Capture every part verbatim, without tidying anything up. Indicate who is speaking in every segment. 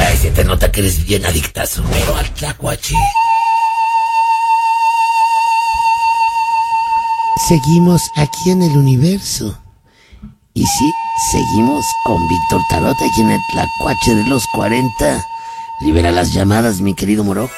Speaker 1: Ay, se te nota que eres bien adictazo, pero al tlacuache. Seguimos aquí en el universo. Y sí, seguimos con Víctor Tarot aquí en el tlacuache de los cuarenta. Libera las llamadas, mi querido Morocos.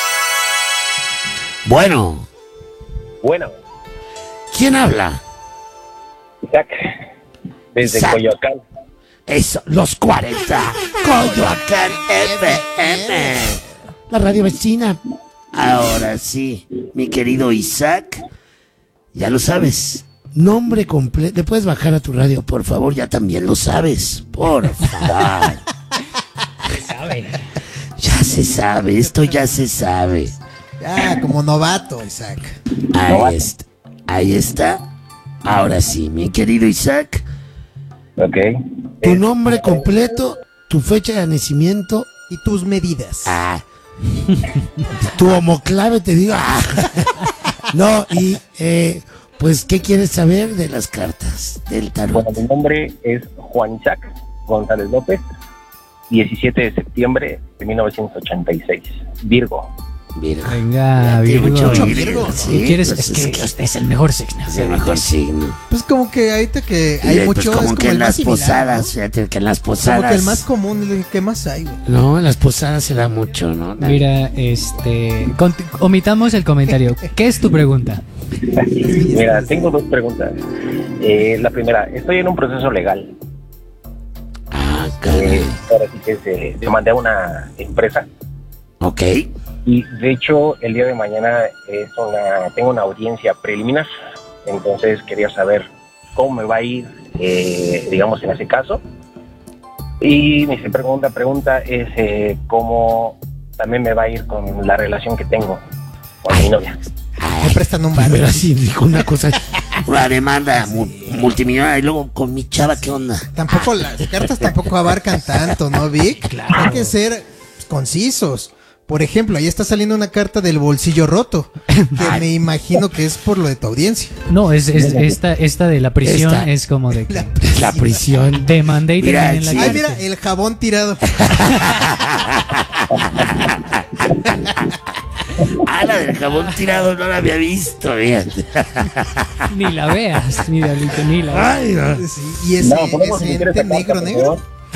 Speaker 1: Bueno.
Speaker 2: Bueno.
Speaker 1: ¿Quién habla?
Speaker 2: Isaac, desde
Speaker 1: Isaac.
Speaker 2: Coyoacán.
Speaker 1: Eso, los cuarenta. Coyoacán F M. La radio vecina. Ahora sí, mi querido Isaac. Ya lo sabes. Nombre completo. ¿Le puedes bajar a tu radio, por favor? Ya también lo sabes. Por favor.
Speaker 3: Se sabe.
Speaker 1: Ya se sabe, esto ya se sabe.
Speaker 4: Ya, como novato, Isaac.
Speaker 1: Ahí
Speaker 2: Novato.
Speaker 1: está. Ahí está. Ahora sí, mi querido Isaac.
Speaker 2: Ok.
Speaker 1: Tu
Speaker 2: Eh,
Speaker 1: nombre completo, tu fecha de nacimiento.
Speaker 4: Y tus medidas.
Speaker 1: Ah. Tu homoclave, te digo. Ah. No, y eh, pues, ¿qué quieres saber de las cartas del tarot?
Speaker 2: Bueno, mi nombre es Juan Chac González López, diecisiete de septiembre de mil novecientos ochenta y seis, Virgo.
Speaker 1: Virgo.
Speaker 3: Venga,
Speaker 1: Tiene
Speaker 3: Virgo.
Speaker 1: mucho
Speaker 4: Virgo,
Speaker 1: Virgo,
Speaker 4: ¿no?
Speaker 1: sí,
Speaker 3: ¿Qué quieres?
Speaker 1: pues
Speaker 3: Es que este es el mejor signo.
Speaker 1: es el mejor signo.
Speaker 4: Pues como que ahorita que
Speaker 1: Y,
Speaker 4: hay
Speaker 1: eh,
Speaker 4: mucho,
Speaker 1: pues, como
Speaker 4: es
Speaker 1: que en
Speaker 4: el más
Speaker 1: las
Speaker 4: similar,
Speaker 1: posadas,
Speaker 4: ¿no?
Speaker 1: fíjate que en las posadas.
Speaker 4: Como que el más común, el que más hay, güey.
Speaker 1: No, en las posadas se da mucho, ¿no?
Speaker 3: Mira, este, conti- omitamos el comentario. ¿Qué es tu pregunta?
Speaker 2: Mira, tengo dos preguntas. Eh, la primera, estoy en un proceso legal.
Speaker 1: Ah,
Speaker 2: Eh,
Speaker 1: caray.
Speaker 2: ahora sí que se demandé a una empresa.
Speaker 1: Ok.
Speaker 2: Y de hecho, el día de mañana es una, tengo una audiencia preliminar. Entonces quería saber cómo me va a ir, eh, digamos, en ese caso. Y mi segunda pregunta es eh, cómo también me va a ir con la relación que tengo con mi novia.
Speaker 4: Me prestan un bar.
Speaker 1: Pero así dijo una cosa, una demanda mu- multimillonaria y luego con mi chava, ¿qué onda?
Speaker 4: Tampoco las cartas tampoco abarcan tanto, ¿no, Vic? Claro. Hay que ser pues, concisos. Por ejemplo, ahí está saliendo una carta del bolsillo roto, que me imagino que es por lo de tu audiencia.
Speaker 3: No, es, es esta, esta de la prisión
Speaker 1: Esta.
Speaker 3: es como de que
Speaker 4: La-
Speaker 1: La prisión.
Speaker 3: demandé y
Speaker 1: Mira,
Speaker 3: terminé en la
Speaker 1: sí.
Speaker 4: Ay,
Speaker 3: cárcel.
Speaker 4: mira, el jabón tirado.
Speaker 1: Ah, la del jabón tirado no la había visto, fíjate.
Speaker 3: Ni la veas, mi Diablito, ni la veas.
Speaker 1: Ay, no.
Speaker 4: Sí, y ese,
Speaker 2: No, podemos
Speaker 4: ese
Speaker 2: emitir
Speaker 4: ente
Speaker 2: esa carta,
Speaker 4: negro,
Speaker 2: por
Speaker 4: negro.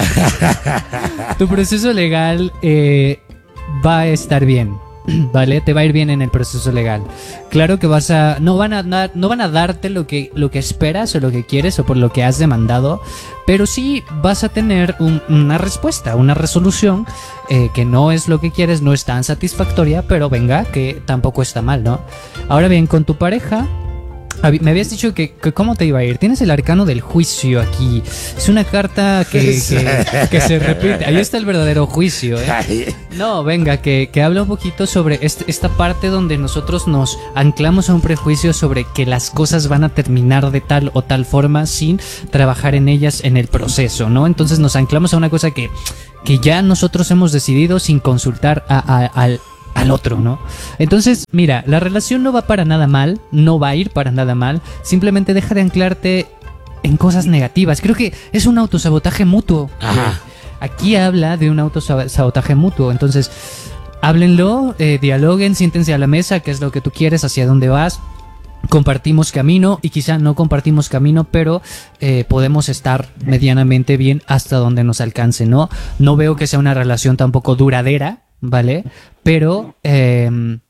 Speaker 2: favor.
Speaker 3: Tu proceso legal eh, va a estar bien, ¿vale? Te va a ir bien en el proceso legal. Claro que vas a no van a dar, no van a darte lo que lo que esperas o lo que quieres o por lo que has demandado, pero sí vas a tener un- una respuesta, una resolución eh, que no es lo que quieres, no es tan satisfactoria, pero venga, que tampoco está mal, ¿no? Ahora bien, con tu pareja habi- me habías dicho que, que cómo te iba a ir. Tienes el arcano del juicio aquí. Es una carta que, que, que se repite. Ahí está el verdadero juicio, ¿eh?
Speaker 1: Ay,
Speaker 3: No, venga, que, que habla un poquito sobre este- esta parte donde nosotros nos anclamos a un prejuicio sobre que las cosas van a terminar de tal o tal forma sin trabajar en ellas en el proceso, ¿no? Entonces nos anclamos a una cosa que, que ya nosotros hemos decidido sin consultar a- a- al, al otro, ¿no? Entonces, mira, la relación no va para nada mal, no va a ir para nada mal, simplemente deja de anclarte en cosas negativas. Creo que es un autosabotaje mutuo.
Speaker 1: Ajá.
Speaker 3: Aquí habla de un autosabotaje mutuo, entonces háblenlo, eh, dialoguen, siéntense a la mesa, qué es lo que tú quieres, hacia dónde vas, compartimos camino y quizá no compartimos camino, pero eh, podemos estar medianamente bien hasta donde nos alcance, ¿no? No veo que sea una relación tampoco duradera, ¿vale? Pero eh,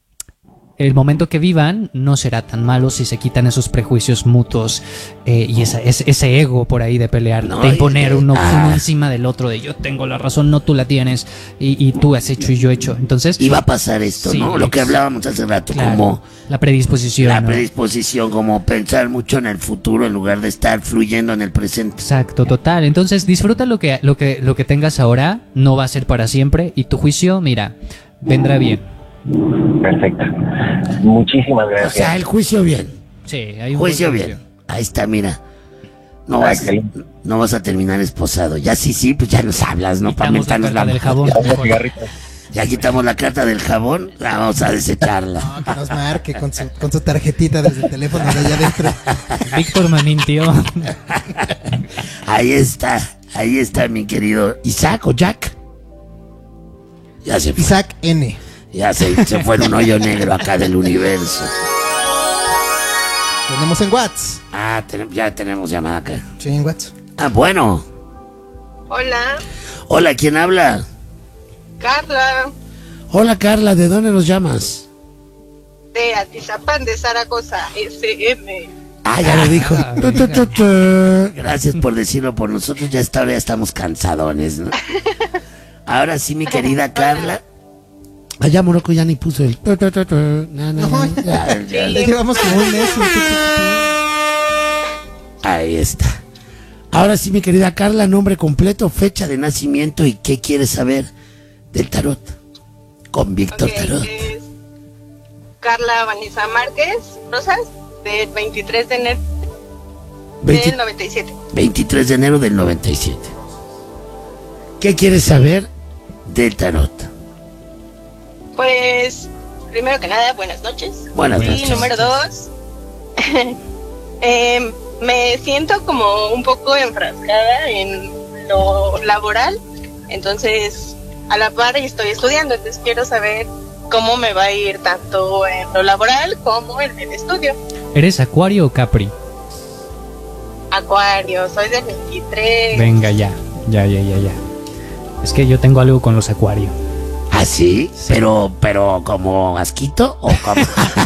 Speaker 3: el momento que vivan no será tan malo si se quitan esos prejuicios mutuos eh, y esa, ese, ese ego por ahí de pelear,
Speaker 1: No,
Speaker 3: de imponer
Speaker 1: y-
Speaker 3: uno,
Speaker 1: ah.
Speaker 3: uno encima del otro, de yo tengo la razón, no tú la tienes y, y tú has hecho y yo he hecho. Entonces,
Speaker 1: Y va a pasar esto,
Speaker 3: Sí,
Speaker 1: ¿no? Lo que
Speaker 3: ex-
Speaker 1: hablábamos hace rato,
Speaker 3: claro,
Speaker 1: como
Speaker 3: la predisposición,
Speaker 1: la
Speaker 3: ¿no?
Speaker 1: predisposición, como pensar mucho en el futuro en lugar de estar fluyendo en el presente.
Speaker 3: Exacto, total. Entonces disfruta lo que, lo que, lo que tengas ahora, no va a ser para siempre y tu juicio, mira, vendrá bien.
Speaker 2: Perfecto. Muchísimas
Speaker 1: O
Speaker 2: gracias.
Speaker 1: sea, el juicio bien.
Speaker 3: Sí, hay un
Speaker 1: Juicio
Speaker 3: buen
Speaker 1: bien. Ahí está, mira. No
Speaker 2: Ah,
Speaker 1: vas,
Speaker 2: excelente.
Speaker 1: no vas a terminar esposado. Ya sí, sí, pues ya nos hablas, ¿no? Para
Speaker 3: Quitamos la
Speaker 1: mentarnos
Speaker 3: carta
Speaker 1: la
Speaker 3: del jabón.
Speaker 2: Unos cigarritos.
Speaker 1: Ya quitamos la carta del jabón, la vamos a desecharla.
Speaker 4: No, que nos marque con su, con su tarjetita desde el teléfono de allá adentro.
Speaker 3: Víctor me mintió.
Speaker 1: Ahí está, ahí está mi querido Isaac o Jack. Ya se fue.
Speaker 4: Isaac N.
Speaker 1: Ya se, se fue en un hoyo negro acá del universo.
Speaker 4: Tenemos en WhatsApp.
Speaker 1: Ah, ten- ya tenemos llamada acá.
Speaker 4: Sí, en WhatsApp.
Speaker 1: Ah, bueno.
Speaker 5: Hola,
Speaker 1: Hola, ¿quién habla?
Speaker 5: Carla,
Speaker 1: Hola, Carla, ¿de dónde nos llamas?
Speaker 5: de Atizapán de Zaragoza, S M.
Speaker 1: Ah, ya lo dijo.
Speaker 3: Ah,
Speaker 1: Tu, tu, tu, tu. Gracias por decirlo por nosotros. Ya esta hora ya estamos cansadones, ¿no? Ahora sí, mi querida Carla. Allá Morocco ya ni puso el. tu, tu, tu, tu. No, no, no. Ya, ya,
Speaker 4: Le llevamos como un mes.
Speaker 1: ahí está. Ahora sí, mi querida Carla, nombre completo, fecha de nacimiento y qué quieres saber del tarot. Con Víctor
Speaker 5: Ok,
Speaker 1: Tarot.
Speaker 5: es Carla Vanessa Márquez Rosas, del veintitrés de enero
Speaker 1: veinte
Speaker 5: del noventa y siete.
Speaker 1: veintitrés de enero del noventa y siete. ¿Qué quieres saber del tarot?
Speaker 5: Pues, primero que nada, buenas noches.
Speaker 1: Buenas
Speaker 5: y
Speaker 1: noches.
Speaker 5: número dos, em, me siento como un poco enfrascada en lo laboral, entonces a la par estoy estudiando, entonces quiero saber cómo me va a ir tanto en lo laboral como en el estudio.
Speaker 3: ¿Eres Acuario o Capri?
Speaker 5: Acuario, soy del veintitrés.
Speaker 3: Venga, ya, ya, ya, ya, ya. Es que yo tengo algo con los Acuario.
Speaker 1: ¿Ah, sí? Pero, pero como asquito o como.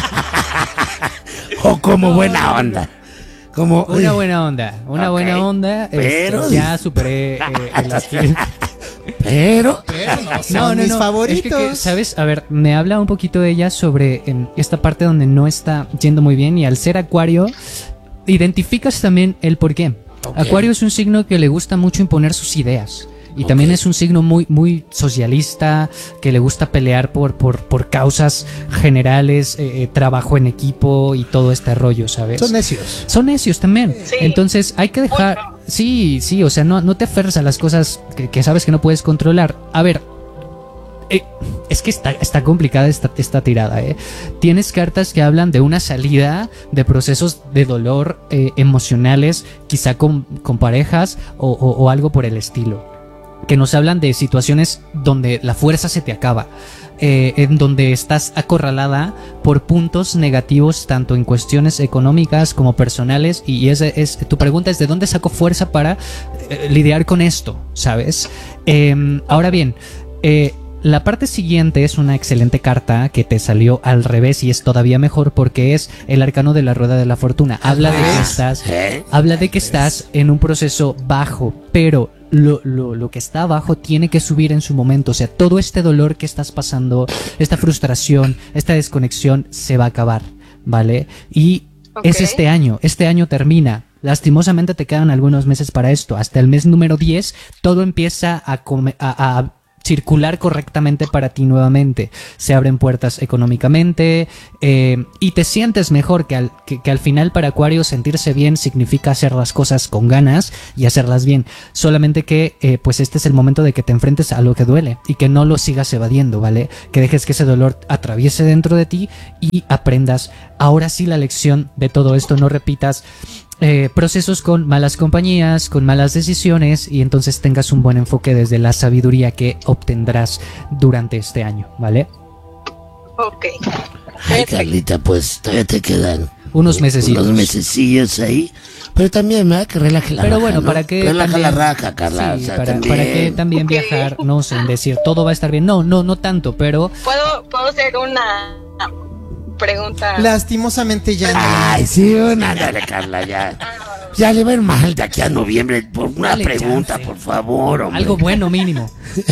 Speaker 1: o como buena onda. Como.
Speaker 3: Una buena onda, una
Speaker 1: Ok,
Speaker 3: buena onda. este,
Speaker 1: pero-
Speaker 3: ya superé eh, el asquito.
Speaker 1: Pero.
Speaker 4: Son mis favoritos.
Speaker 3: Es que, que, ¿sabes? A ver, me habla un poquito ella sobre em, esta parte donde no está yendo muy bien y al ser Acuario, identificas también el por qué.
Speaker 1: Ok.
Speaker 3: Acuario es un signo que le gusta mucho imponer sus ideas. Y
Speaker 1: Ok.
Speaker 3: también es un signo muy, muy socialista, que le gusta pelear por, por, por causas generales, eh, eh, trabajo en equipo y todo este rollo, ¿sabes?
Speaker 4: Son necios.
Speaker 3: Son necios también.
Speaker 5: Sí.
Speaker 3: Entonces hay que dejar...
Speaker 5: Bueno.
Speaker 3: Sí, sí, o sea, no, no te aferres a las cosas que, que sabes que no puedes controlar. A ver, eh, es que está, está complicada esta, esta tirada, ¿eh? Tienes cartas que hablan de una salida de procesos de dolor eh, emocionales, quizá con, con parejas o, o- o algo por el estilo. Que nos hablan de situaciones donde la fuerza se te acaba. Eh, en donde estás acorralada por puntos negativos tanto en cuestiones económicas como personales y ese es tu pregunta es de dónde saco fuerza para eh, lidiar con esto, ¿sabes? Eh, ahora bien, eh, la parte siguiente es una excelente carta que te salió al revés y es todavía mejor porque es el arcano de la rueda de la fortuna. Habla de que estás
Speaker 1: ¿Eh?
Speaker 3: Habla de que estás en un proceso bajo, pero lo, lo, lo que está abajo tiene que subir en su momento. O sea, todo este dolor que estás pasando, esta frustración, esta desconexión se va a acabar, ¿vale? Y
Speaker 5: Ok.
Speaker 3: es este año, este año termina. Lastimosamente te quedan algunos meses para esto. Hasta el mes número diez todo empieza a, come- a, a circular correctamente para ti nuevamente. Se abren puertas económicamente eh, y te sientes mejor, que al, que, que al final para Acuario sentirse bien significa hacer las cosas con ganas y hacerlas bien. Solamente que eh, pues este es el momento de que te enfrentes a lo que duele y que no lo sigas evadiendo, ¿vale? Que dejes que ese dolor atraviese dentro de ti y aprendas ahora sí la lección de todo esto. No repitas Eh, procesos con malas compañías, con malas decisiones y entonces tengas un buen enfoque desde la sabiduría que obtendrás durante este año, ¿vale?
Speaker 5: Ok.
Speaker 1: Ay, Carlita, pues todavía te quedan
Speaker 3: Unos mesecillos.
Speaker 1: unos mesecillos ahí. Pero también, ¿verdad? Que relaje la
Speaker 3: Pero
Speaker 1: raja,
Speaker 3: bueno,
Speaker 1: ¿no?
Speaker 3: ¿para qué
Speaker 1: Relaja
Speaker 3: también-
Speaker 1: la raja, Carla.
Speaker 3: Sí,
Speaker 1: o sea,
Speaker 3: para,
Speaker 1: también.
Speaker 3: para qué también
Speaker 5: Ok.
Speaker 3: viajar, no sé, en decir todo va a estar bien. No, no, no tanto, pero
Speaker 5: ¿Puedo, puedo hacer una pregunta?
Speaker 4: Lastimosamente ya no.
Speaker 1: Ay, sí, una, dale, Carla, ya. Ya le va a ir mal de aquí a noviembre. Por una
Speaker 3: Dale
Speaker 1: pregunta,
Speaker 3: chance.
Speaker 1: por favor, hombre.
Speaker 3: algo bueno mínimo.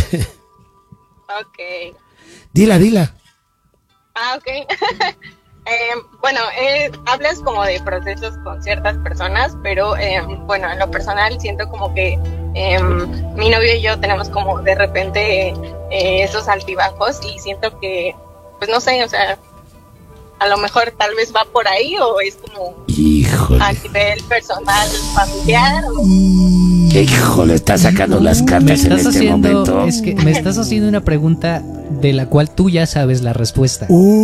Speaker 5: Ok.
Speaker 1: Dila, dila.
Speaker 5: Ah, ok. Eh, bueno, eh, hablas como de procesos con ciertas personas, pero eh, bueno, en lo personal siento como que eh, mi novio y yo tenemos como de repente eh, esos altibajos y siento que, pues no sé, o sea, a lo mejor tal vez va por ahí o es como
Speaker 1: Híjole.
Speaker 5: a nivel personal, familiar. O...
Speaker 1: Híjole, está sacando las
Speaker 3: Me
Speaker 1: cartas en
Speaker 3: estás
Speaker 1: este
Speaker 3: haciendo,
Speaker 1: momento.
Speaker 3: es que me estás haciendo una pregunta de la cual tú ya sabes la respuesta.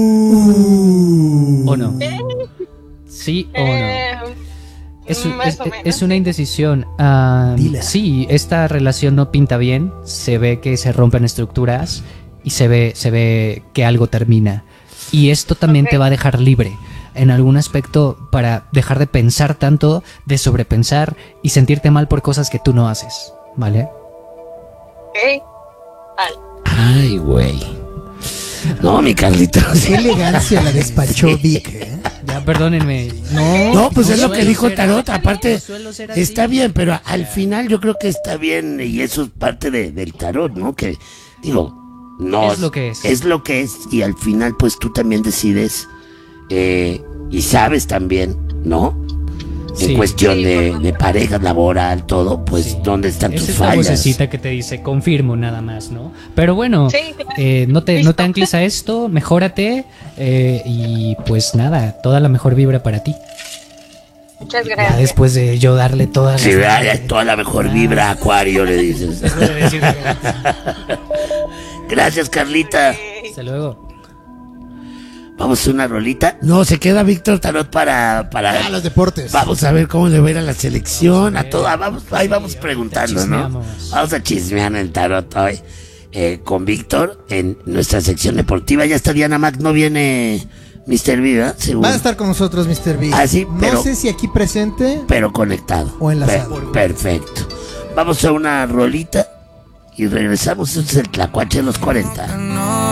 Speaker 4: Uh.
Speaker 3: ¿O no? ¿Sí o no?
Speaker 5: Eh,
Speaker 3: Es, un-
Speaker 5: más
Speaker 3: es-
Speaker 5: o menos.
Speaker 3: es una indecisión. Ah,
Speaker 4: Dila.
Speaker 3: sí, esta relación no pinta bien. Se ve que se rompen estructuras. y se ve, se ve que algo termina. Y esto también
Speaker 5: Ok.
Speaker 3: te va a dejar libre en algún aspecto para dejar de pensar tanto, de sobrepensar y sentirte mal por cosas que tú no haces, ¿vale?
Speaker 5: Ok. Vale.
Speaker 1: Ay, güey. No, mi Carlitos.
Speaker 4: Qué elegancia la despachó Vic, ¿eh?
Speaker 3: Ya, perdónenme.
Speaker 1: No, pues es lo que
Speaker 3: suelo
Speaker 1: dijo
Speaker 3: ser
Speaker 1: Tarot.
Speaker 3: así,
Speaker 1: Aparte,
Speaker 3: no suelo ser así.
Speaker 1: está bien, pero al final yo creo que está bien. Y eso es parte de, del Tarot, ¿no? Que, digo, no.
Speaker 3: Es lo que es.
Speaker 1: Es lo que es. Y al final, pues tú también decides. eh, y sabes también, ¿no? En
Speaker 3: Sí.
Speaker 1: cuestión
Speaker 5: Sí,
Speaker 1: de,
Speaker 5: por
Speaker 1: de pareja, laboral, todo, pues,
Speaker 3: Sí.
Speaker 1: ¿dónde están
Speaker 3: Esa
Speaker 1: tus
Speaker 3: es la
Speaker 1: fallas?
Speaker 3: vocecita que te dice, confirmo nada más, ¿no? Pero bueno,
Speaker 5: Sí, claro.
Speaker 3: eh, no, te, no te ancles a esto, mejórate eh, y pues nada, toda la mejor vibra para ti.
Speaker 5: Muchas
Speaker 3: Ya
Speaker 5: gracias.
Speaker 3: después de yo darle todas
Speaker 1: Sí,
Speaker 3: las...
Speaker 1: ¿verdad? Es toda la mejor vibra, Acuario, le dices. Gracias, Carlita.
Speaker 3: Hasta luego.
Speaker 1: Vamos a una rolita. No, se queda Víctor Tarot para, para
Speaker 4: Ah, los deportes.
Speaker 1: Vamos a ver cómo le va a ir a la selección, a toda, vamos, ahí vamos preguntando, ¿no?
Speaker 3: chismeamos.
Speaker 1: Vamos a chismear el Tarot hoy eh, con Víctor en nuestra sección deportiva. Ya está Diana Mac, no viene mister V, ¿verdad? Seguro.
Speaker 4: Va a estar con nosotros mister Vic.
Speaker 1: Ah, sí, pero-
Speaker 4: No sé si aquí presente.
Speaker 1: Pero conectado.
Speaker 4: O enlazado.
Speaker 1: Per- perfecto. Vamos a una rolita y regresamos. Este es el Tlacuache de los cuarenta.
Speaker 6: No